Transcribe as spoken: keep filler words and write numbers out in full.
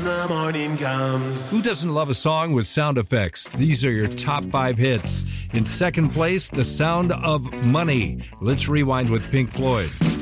the morning comes. Who doesn't love a song with sound effects? These are your top five hits. In second place, The Sound of Money. Let's rewind with Pink Floyd.